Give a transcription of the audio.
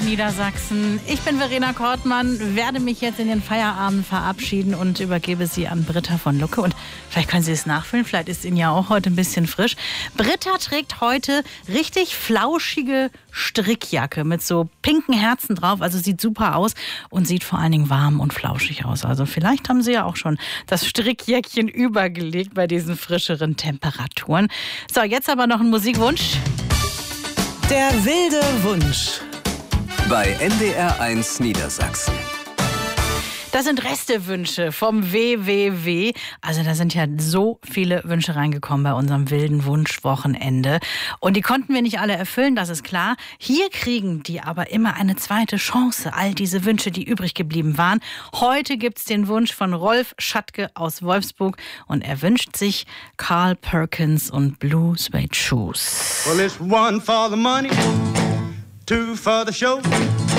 Niedersachsen. Ich bin Verena Kortmann, werde mich jetzt in den Feierabend verabschieden und übergebe Sie an Britta von Lucke. Und vielleicht können Sie es nachfüllen, vielleicht ist Ihnen ja auch heute ein bisschen frisch. Britta trägt heute richtig flauschige Strickjacke mit so pinken Herzen drauf. Also sieht super aus und sieht vor allen Dingen warm und flauschig aus. Also vielleicht haben Sie ja auch schon das Strickjäckchen übergelegt bei diesen frischeren Temperaturen. So, jetzt aber noch ein Musikwunsch. Der wilde Wunsch. Bei NDR1 Niedersachsen. Das sind Restewünsche vom WWW. Also da sind ja so viele Wünsche reingekommen bei unserem wilden Wunschwochenende. Und die konnten wir nicht alle erfüllen, das ist klar. Hier kriegen die aber immer eine zweite Chance. All diese Wünsche, die übrig geblieben waren. Heute gibt's den Wunsch von Rolf Schattke aus Wolfsburg. Und er wünscht sich Carl Perkins und Blue Suede Shoes. Well, it's one for the money, two for the show.